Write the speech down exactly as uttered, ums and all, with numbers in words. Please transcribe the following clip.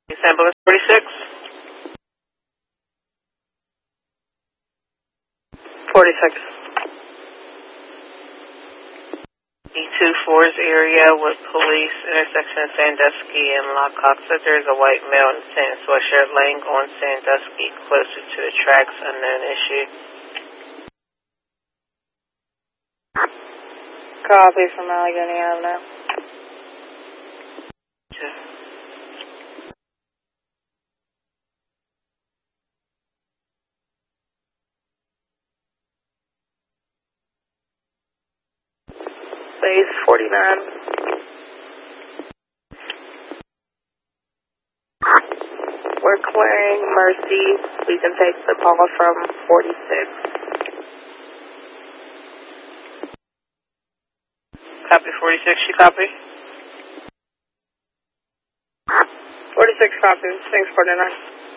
Saint Louis forty-six. forty-six. E two Forest area with police, intersection Sandusky and La Coxa. There is a white male in tan sweatshirt laying on Sandusky closer to the tracks, unknown issue. Copy from Allegheny Avenue. Base forty-nine. We're clearing Mercy. We can take the call from forty-six. Copy forty-six, you copy? forty-six copy, thanks forty-nine.